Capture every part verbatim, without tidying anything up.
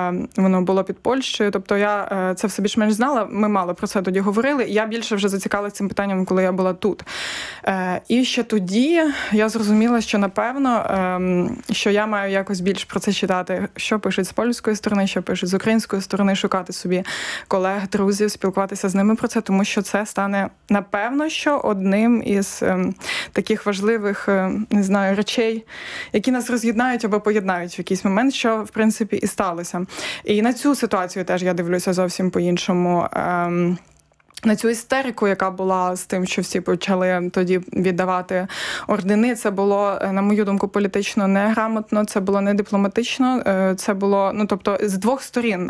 воно було під Польщею. Тобто я це все більш-менш знала, ми мало про це тоді говорили. Я більше вже зацікавилася цим питанням, коли я була тут. І ще тоді я зрозуміла, що, напевно, що я маю якось більш про це читати, що пишуть з польської сторони, що пишуть з української сторони, шукати собі колег, друзів, спілкуватися з ними про це, тому що це стане, напевно, що одним із таких важливих, не знаю, речей, які нас роз'єднають або поєднають в якийсь момент, що, в принципі, і сталося. І на цю ситуацію теж я дивлюся зовсім по-іншому. На цю істерику, яка була з тим, що всі почали тоді віддавати ордени, це було, на мою думку, політично неграмотно, це було не дипломатично, це було, ну, тобто, з двох сторін.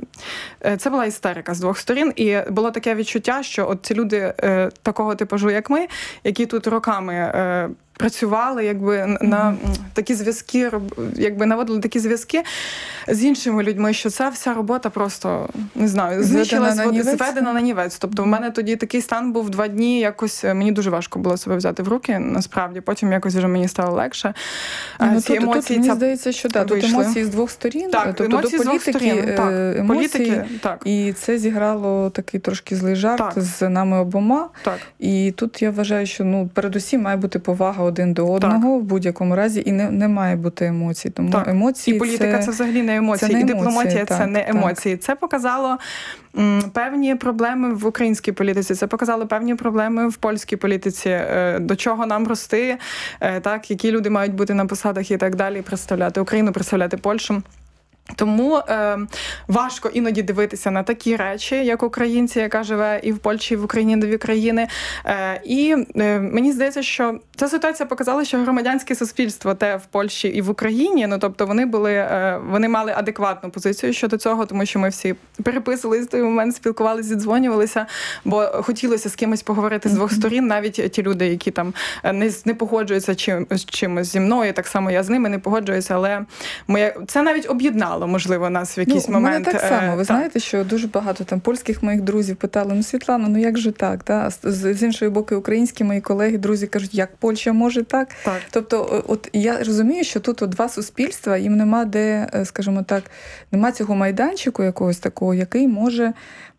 Це була істерика з двох сторін, і було таке відчуття, що от ці люди такого типажу, як ми, які тут роками працювали, якби mm-hmm. на такі зв'язки, якби наводили такі зв'язки з іншими людьми, що ця вся робота просто, не знаю, знищилась, зведена на нівець. Тобто в мене тоді такий стан був два дні, якось мені дуже важко було себе взяти в руки, насправді. Потім якось вже мені стало легше. Ну, ці тут, емоції, тут, мені здається, що так, тут емоції з двох сторін. Так, тобто емоції до політики, з двох сторін. Так, емоції, політики, так. І це зіграло такий трошки злий жарт так. з нами обома. Так. І тут я вважаю, що ну, передусім має бути повага один до одного. Так. В будь-якому разі, і не, не має бути емоцій. Тому так. емоції і політика це, це взагалі не емоції, це не і дипломатія так, це не емоції. Так. Це показало м, певні проблеми в українській політиці, це показало певні проблеми в польській політиці, е, до чого нам рости, е, так, які люди мають бути на посадах і так далі, представляти Україну, представляти Польщу. Тому е, важко іноді дивитися на такі речі, як українці, яка живе і в Польщі, і в Україні, дві країни. Е, і е, мені здається, що ця ситуація показала, що громадянське суспільство те в Польщі і в Україні, ну тобто вони були, е, вони мали адекватну позицію щодо цього, тому що ми всі переписувалися в той момент, спілкувалися, зідзвонювалися, бо хотілося з кимось поговорити з двох сторін, навіть ті люди, які там не, не погоджуються чим, з чимось зі мною, так само я з ними не погоджуюся, але ми, це навіть об'єднало, можливо, нас в якийсь ну, момент. Мене так само. Ви так. знаєте, що дуже багато там польських моїх друзів питали, ну, Світлана, ну як же так? Да? З, з іншої боку, українські мої колеги, друзі кажуть, як Польща може так? так? Тобто, от я розумію, що тут от два суспільства, їм нема де, скажімо так, нема цього майданчику якогось такого, який може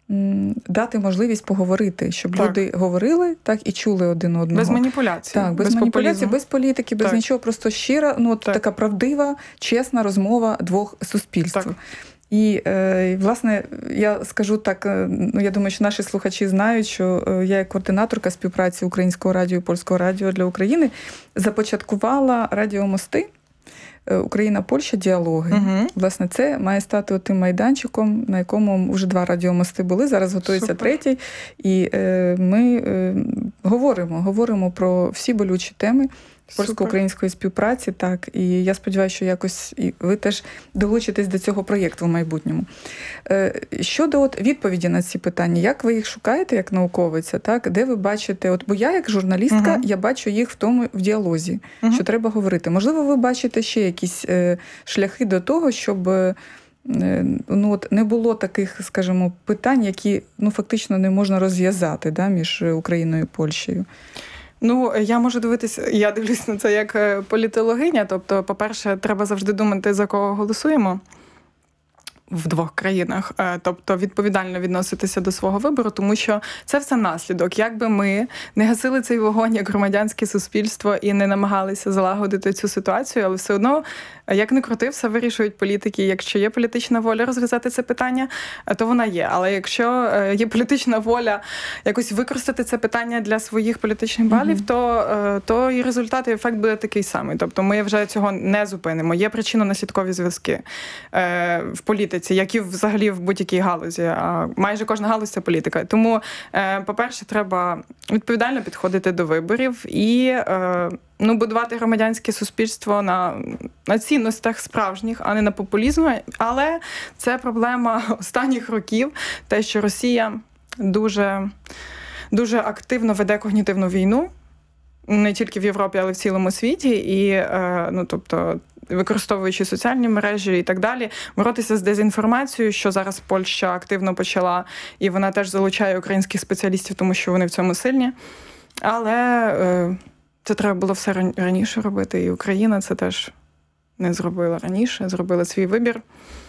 дати можливість поговорити, щоб так. люди говорили так і чули один одного. Без маніпуляцій. Так, без, без маніпуляцій, без політики, без так. нічого, просто щира, ну от така правдива, чесна розмова двох суспільств. Так. І, е, власне, я скажу так, ну, я думаю, що наші слухачі знають, що я як координаторка співпраці Українського радіо і Польського радіо для України започаткувала радіомости Україна-Польща діалоги. Угу. Власне, це має стати тим майданчиком, на якому вже два радіомости були, зараз готується Супер. третій. І е, ми е, говоримо, говоримо про всі болючі теми польсько-української співпраці, так, і я сподіваюся, що якось і ви теж долучитесь до цього проєкту в майбутньому. Е, щодо от відповіді на ці питання, як ви їх шукаєте як науковиця, так, де ви бачите, от, бо я як журналістка, угу. я бачу їх в тому, в діалозі, угу. що треба говорити. Можливо, ви бачите ще якісь е, шляхи до того, щоб е, ну, от, не було таких, скажімо, питань, які ну, фактично не можна розв'язати, да, між Україною і Польщею. Ну, я можу дивитися, я дивлюсь на це як політологиня, тобто, по-перше, треба завжди думати, за кого голосуємо в двох країнах, тобто відповідально відноситися до свого вибору, тому що це все наслідок. Якби ми не гасили цей вогонь як громадянське суспільство і не намагалися залагодити цю ситуацію, але все одно, як не крути, все вирішують політики. Якщо є політична воля розв'язати це питання, то вона є. Але якщо є політична воля якось використати це питання для своїх політичних балів, mm-hmm. то, то і результат, і ефект буде такий самий. Тобто ми вже цього не зупинимо. Є причинно-наслідкові зв'язки в політиці, як і взагалі в будь-якій галузі. А майже кожна галузь – це політика. Тому, по-перше, треба відповідально підходити до виборів і ну, будувати громадянське суспільство на, на цінностях справжніх, а не на популізму. Але це проблема останніх років, те, що Росія дуже, дуже активно веде когнітивну війну, не тільки в Європі, але й в цілому світі. І, ну, тобто, використовуючи соціальні мережі і так далі, боротися з дезінформацією, що зараз Польща активно почала, і вона теж залучає українських спеціалістів, тому що вони в цьому сильні. Але е, це треба було все раніше робити, і Україна це теж не зробила раніше, зробила свій вибір.